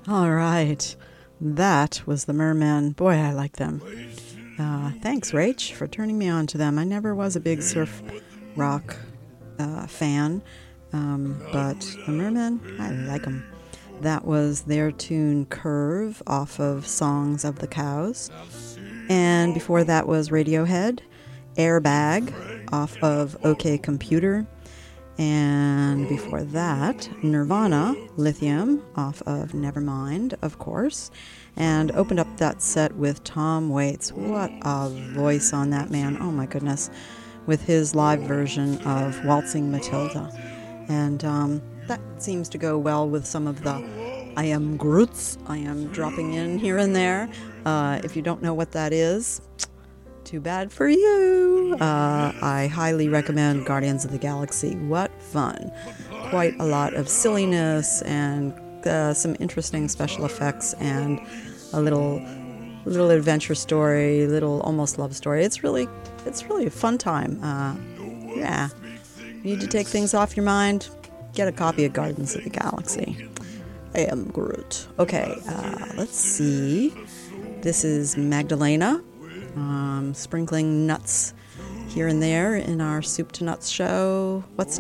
All right. That was the Mermen. Boy, I like them. Thanks, Rach, for turning me on to them. I never was a big surf rock fan, but the Mermen, I like them. That was their tune Curve off of Songs of the Cows. And before that was Radiohead, Airbag off of OK Computer. And before that, Nirvana, Lithium, off of Nevermind, of course. And opened up that set with Tom Waits. What a voice on that man. Oh my goodness. With his live version of Waltzing Matilda. And that seems to go well with some of the I Am Groots I am dropping in here and there. If you don't know what that is, too bad for you. I highly recommend Guardians of the Galaxy. What fun. Quite a lot of silliness and some interesting special effects and a little adventure story, little almost love story. It's really a fun time. Yeah. You need to take things off your mind? Get a copy of Guardians of the Galaxy. I am Groot. Okay, let's see. This is Magdalena. Sprinkling nuts here and there in our Soup to Nuts show. What's next?